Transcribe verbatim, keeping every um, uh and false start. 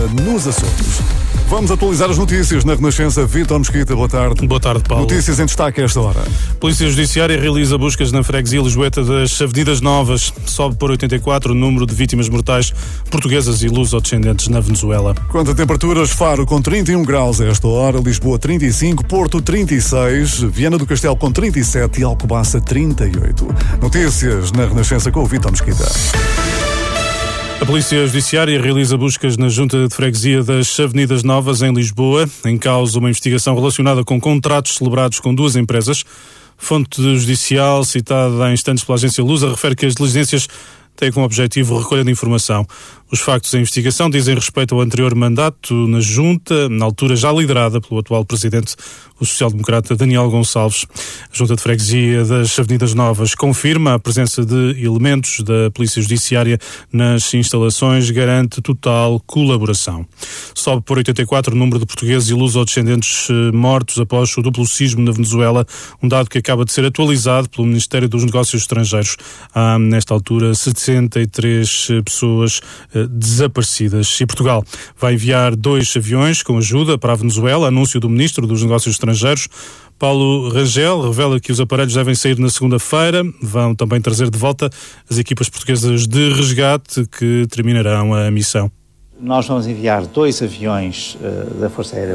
nos Açores. Vamos atualizar as notícias na Renascença. Vítor Mesquita, boa tarde. Boa tarde, Paulo. Notícias em destaque a esta hora. A Polícia Judiciária realiza buscas na freguesia lisboeta das Avenidas Novas. Sobe por oitenta e quatro o número de vítimas mortais portuguesas e luso-descendentes na Venezuela. Quanto a temperaturas, Faro com trinta e um graus a esta hora, Lisboa trinta e cinco, Porto trinta e seis, Viana do Castelo com trinta e sete e Alcobaça trinta e oito. Notícias na Renascença com o Vítor Mesquita. A Polícia Judiciária realiza buscas na Junta de Freguesia das Avenidas Novas, em Lisboa. Em causa uma investigação relacionada com contratos celebrados com duas empresas. Fonte judicial, citada há instantes pela agência Lusa, refere que as diligências têm como objetivo a recolha de informação. Os factos da investigação dizem respeito ao anterior mandato na Junta, na altura já liderada pelo atual presidente, o social-democrata Daniel Gonçalves. A Junta de Freguesia das Avenidas Novas confirma a presença de elementos da Polícia Judiciária nas instalações, garante total colaboração. Sobe por oitenta e quatro o número de portugueses e luso-descendentes mortos após o duplo sismo na Venezuela, um dado que acaba de ser atualizado pelo Ministério dos Negócios Estrangeiros. Há, nesta altura, sessenta e três pessoas desaparecidas. E Portugal vai enviar dois aviões com ajuda para a Venezuela, anúncio do Ministro dos Negócios Estrangeiros. Paulo Rangel revela que os aparelhos devem sair na segunda-feira. Vão também trazer de volta as equipas portuguesas de resgate que terminarão a missão. Nós vamos enviar dois aviões uh, da Força Aérea